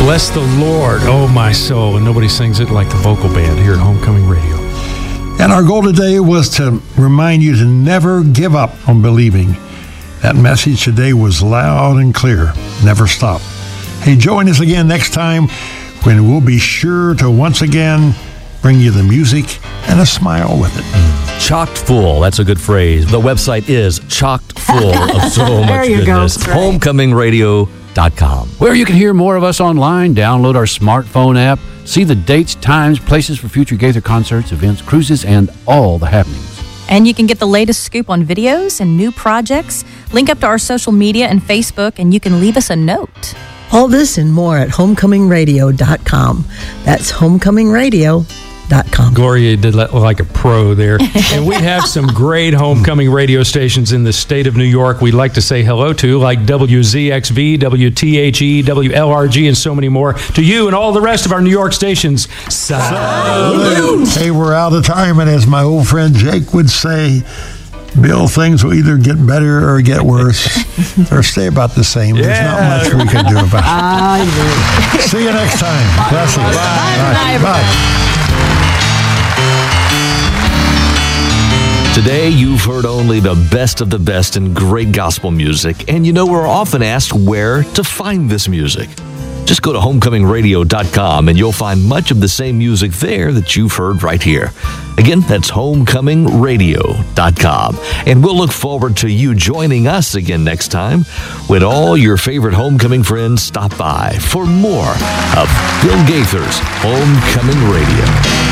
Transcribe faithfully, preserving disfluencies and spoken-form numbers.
Bless the Lord, oh my soul. And nobody sings it like the vocal band here at Homecoming Radio. And our goal today was to remind you to never give up on believing. That message today was loud and clear. Never stop. Hey, join us again next time when we'll be sure to once again bring you the music and a smile with it. Chocked full. That's a good phrase. The website is chocked full of so much you goodness. go. Right. homecoming radio dot com. Where you can hear more of us online, download our smartphone app, see the dates, times, places for future Gaither concerts, events, cruises, and all the happenings. And you can get the latest scoop on videos and new projects. Link up to our social media and Facebook, and you can leave us a note. All this and more at homecoming radio dot com. That's homecoming radio dot com. Gloria did like a pro there. And we have some great homecoming radio stations in the state of New York we'd like to say hello to, like W Z X V, W T H E, W L R G, and so many more. To you and all the rest of our New York stations, salute! Hey, we're out of time, and as my old friend Jake would say, Bill, things will either get better or get worse, or stay about the same. There's Yeah. not much we can do about it. I agree. See you next time. Blessings. Bye. Bye. Bye. Today, you've heard only the best of the best in great gospel music, and you know we're often asked where to find this music. Just go to homecoming radio dot com and you'll find much of the same music there that you've heard right here. Again, that's homecoming radio dot com. And we'll look forward to you joining us again next time when all your favorite homecoming friends stop by for more of Bill Gaither's Homecoming Radio.